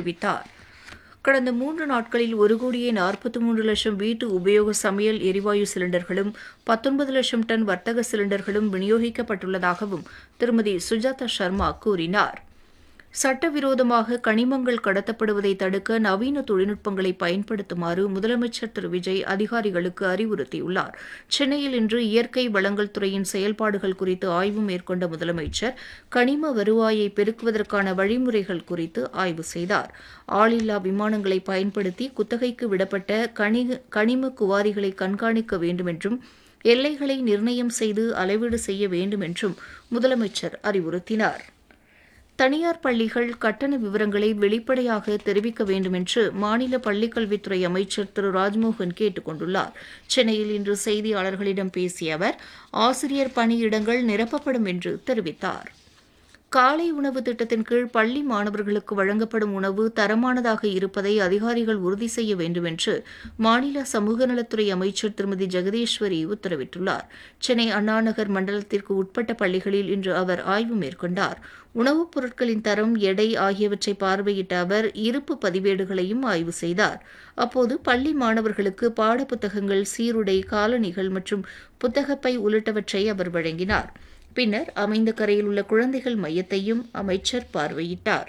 தெரிவித்தார். கடந்த 3 நாட்களில் 1,43,00,000 வீட்டு உபயோக சமையல் எரிவாயு சிலிண்டர்களும் 19 லட்சம் டன் வர்த்தக சிலிண்டர்களும் விநியோகிக்கப்பட்டுள்ளதாகவும் திருமதி சுஜாதா சர்மா கூறினார். சட்டவிரோதமாக கனிமங்கள் கடத்தப்படுவதை தடுக்க நவீன தொழில்நுட்பங்களை பயன்படுத்துமாறு முதலமைச்சர் திரு விஜய் அதிகாரிகளுக்கு அறிவுறுத்தியுள்ளார். சென்னையில் இன்று இயற்கை வளங்கள் துறையின் செயல்பாடுகள் குறித்து ஆய்வு மேற்கொண்ட முதலமைச்சர் கனிம வருவாயை பெருக்குவதற்கான வழிமுறைகள் குறித்து ஆய்வு செய்தார். ஆளில்லா விமானங்களை பயன்படுத்தி குத்தகைக்கு விடப்பட்ட கனிம குவாரிகளை கண்காணிக்க வேண்டும் என்றும் எல்லைகளை நிர்ணயம் செய்து அளவீடு செய்ய வேண்டும் என்றும் முதலமைச்சர் அறிவுறுத்தினார். தனியார் பள்ளிகள் கட்டண விவரங்களை வெளிப்படையாக தெரிவிக்க வேண்டும் என்று மாநில பள்ளிக்கல்வித்துறை அமைச்சர் திரு ராஜ்மோகன் கேட்டுக் கொண்டுள்ளார். சென்னையில் இன்று செய்தியாளர்களிடம் பேசிய அவர் ஆசிரியர் பணியிடங்கள் நிரப்பப்படும் என்று தெரிவித்தார். காலை உணவு திட்டத்தின் கீழ் பள்ளி மாணவர்களுக்கு வழங்கப்படும் உணவு தரமானதாக இருப்பதை அதிகாரிகள் உறுதி செய்ய வேண்டும் என்று மாநில சமூக நலத்துறை அமைச்சர் திருமதி ஜெகதீஸ்வரி உத்தரவிட்டுள்ளார். சென்னை அண்ணாநகர் மண்டலத்திற்கு உட்பட்ட பள்ளிகளில் இன்று அவர் ஆய்வு மேற்கொண்டார். உணவுப் பொருட்களின் தரம், எடை ஆகியவற்றை பார்வையிட்ட அவர் இருப்பு பதிவேடுகளையும் ஆய்வு செய்தார். அப்போது பள்ளி மாணவர்களுக்கு பாடப்புத்தகங்கள், சீருடை, காலணிகள் மற்றும் புத்தகப்பை உள்ளிட்டவற்றை அவர் வழங்கினார். பின்னர் அமைந்த கரையில் உள்ள குழந்தைகள் மையத்தையும் அமைச்சர் பார்வையிட்டார்.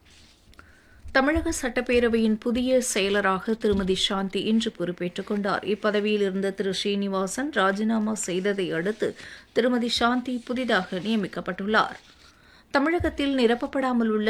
தமிழக சட்டப்பேரவையின் புதிய செயலராக திருமதி சாந்தி இன்று பொறுப்பேற்றுக் கொண்டார். இப்பதவியில் இருந்த திரு ஸ்ரீனிவாசன் ராஜினாமா செய்ததை அடுத்து திருமதி சாந்தி புதிதாக நியமிக்கப்பட்டுள்ளார். தமிழகத்தில் நிரப்பப்படாமல் உள்ள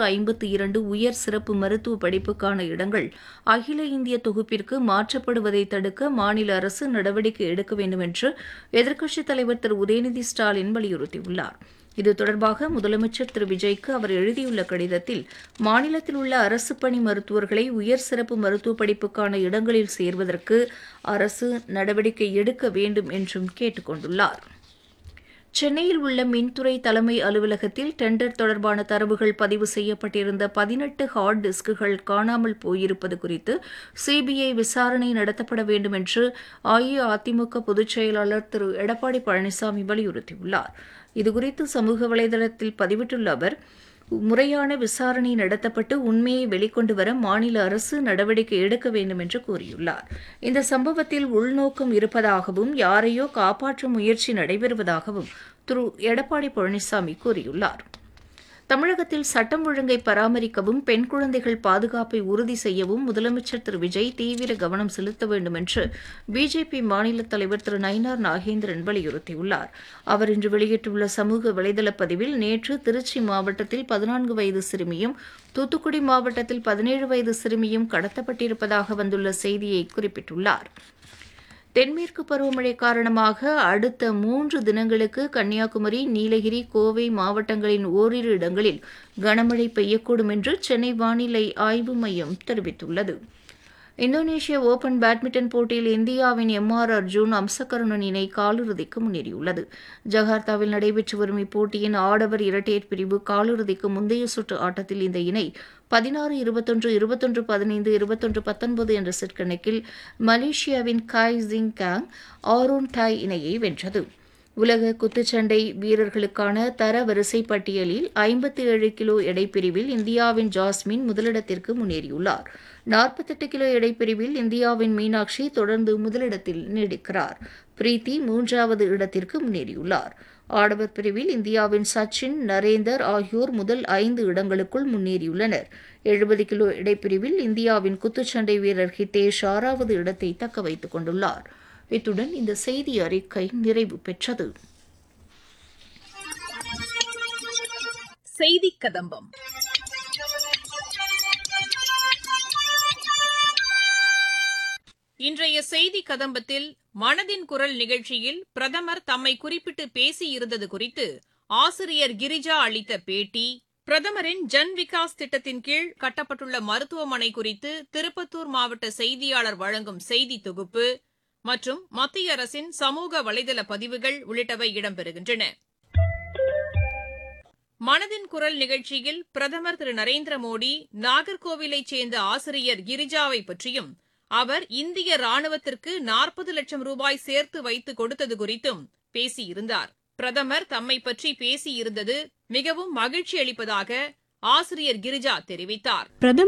152 உயர் சிறப்பு மருத்துவ படிப்புக்கான இடங்கள் அகில இந்திய தொகுப்பிற்கு மாற்றப்படுவதை தடுக்க மாநில அரசு நடவடிக்கை எடுக்க வேண்டும் என்று எதிர்க்கட்சித் தலைவர் திரு உதயநிதி ஸ்டாலின் வலியுறுத்தியுள்ளார். இது தொடர்பாக முதலமைச்சர் திரு விஜய்க்கு அவர் எழுதியுள்ள கடிதத்தில் மாநிலத்தில் உள்ள அரசு பணி மருத்துவர்களை உயர் சிறப்பு மருத்துவ படிப்புக்கான இடங்களில் சேர்வதற்கு அரசு நடவடிக்கை எடுக்க வேண்டும் என்றும் கேட்டுக் கொண்டுள்ளார். சென்னையில் உள்ள மின்துறை தலைமை அலுவலகத்தில் டெண்டர் தொடர்பான தரவுகள் பதிவு செய்யப்பட்டிருந்த 18 ஹார்ட் டிஸ்குகள் காணாமல் போயிருப்பது குறித்து சிபிஐ விசாரணை நடத்தப்பட வேண்டும் என்று அஇஅதிமுக பொதுச் செயலாளர் திரு எடப்பாடி பழனிசாமி வலியுறுத்தியுள்ளார். இதுகுறித்து சமூக வலைதளத்தில் பதிவிட்டுள்ள அவர், முறையான விசாரணை நடத்தப்பட்டு உண்மையை வெளிக்கொண்டு வர மாநில அரசு நடவடிக்கை எடுக்க வேண்டும் என்று கூறியுள்ளார். இந்த சம்பவத்தில் உள்நோக்கம் இருப்பதாகவும் யாரையோ காப்பாற்றும் முயற்சி நடைபெறுவதாகவும் திரு எடப்பாடி பழனிசாமி கூறியுள்ளார். தமிழகத்தில் சட்டம் ஒழுங்கை பராமரிக்கவும் பெண் குழந்தைகள் பாதுகாப்பை உறுதி செய்யவும் முதலமைச்சர் திரு விஜய் தீவிர கவனம் செலுத்த வேண்டும் என்று பிஜேபி மாநில தலைவர் திரு நயினார் நாகேந்திரன் வலியுறுத்தியுள்ளார். அவர் இன்று வெளியிட்டுள்ள சமூக வலைதள பதிவில் நேற்று திருச்சி மாவட்டத்தில் 14 வயது சிறுமியும் தூத்துக்குடி மாவட்டத்தில் 17 வயது சிறுமியும் கடத்தப்பட்டிருப்பதாக வந்துள்ள செய்தியை குறிப்பிட்டுள்ளார். தென்மேற்கு பருவமழை காரணமாக அடுத்த 3 தினங்களுக்கு கன்னியாகுமரி, நீலகிரி, கோவை மாவட்டங்களின் ஓரிரு இடங்களில் கனமழை பெய்யக்கூடும் என்று சென்னை வானிலை ஆய்வு மையம் தெரிவித்துள்ளது. இந்தோனேஷிய ஓபன் பேட்மிண்டன் போட்டியில் இந்தியாவின் எம்.ஆர். அர்ஜுன், அம்சகருணன் இணை காலிறுதிக்கு முன்னேறியுள்ளது. ஜகார்த்தாவில் நடைபெற்று வரும் இப்போட்டியின் ஆடவர் இரட்டையர் பிரிவு காலிறுதிக்கு முந்தைய சுற்று ஆட்டத்தில் இந்த இணை 16-21, 21-15, 21-19 என்ற செட் கணக்கில் மலேசியாவின் காய் ஜிங் காங், ஆரோன் டாய் இணையை வென்றது. உலக குத்துச்சண்டை வீரர்களுக்கான தர வரிசை பட்டியலில் 57 கிலோ எடைப்பிரிவில் இந்தியாவின் ஜாஸ்மின் முதலிடத்திற்கு முன்னேறியுள்ளார். 48 கிலோ எடைப்பிரிவில் இந்தியாவின் மீனாட்சி தொடர்ந்து முதலிடத்தில் நீடிக்கிறார். பிரீத்தி 3வது இடத்திற்கு முன்னேறியுள்ளார். ஆடவர் பிரிவில் இந்தியாவின் சச்சின், நரேந்தர் ஆகியோர் முதல் 5 இடங்களுக்குள் முன்னேறியுள்ளனர். 70 கிலோ எடைப்பிரிவில் இந்தியாவின் குத்துச்சண்டை வீரர் ஹிதேஷ் 6வது இடத்தை தக்க வைத்துக் கொண்டுள்ளார். இத்துடன் இந்த செய்தி அறிக்கை நிறைவு பெற்றது. செய்தி கதம்பம். இன்றைய செய்தி கதம்பத்தில் மனதின் குரல் நிகழ்ச்சியில் பிரதமர் தம்மை குறிப்பிட்டு பேசியிருந்தது குறித்து ஆசிரியர் கிரிஜா அளித்த பேட்டி, பிரதமரின் ஜன் விகாஸ் திட்டத்தின் கீழ் கட்டப்பட்டுள்ள மருத்துவமனை குறித்து திருப்பத்தூர் மாவட்ட செய்தியாளர் வழங்கும் செய்தி தொகுப்பு மற்றும் மத்திய அரசின் சமூக வலைதள பதிவுகள் உள்ளிட்டவை இடம்பெறுகின்றன. மனதின் குரல் நிகழ்ச்சியில் பிரதமர் திரு நரேந்திர மோடி நாகர்கோவிலைச் சேர்ந்த ஆசிரியர் கிரிஜாவை பற்றியும் அவர் இந்திய ராணுவத்திற்கு 40 லட்சம் ரூபாய் சேர்த்து வைத்து கொடுத்தது குறித்தும் பேசியிருந்தார். பிரதமர் தம்மை பற்றி பேசியிருந்தது மிகவும் மகிழ்ச்சி அளிப்பதாக ஆசிரியர் கிரிஜா தெரிவித்தார்.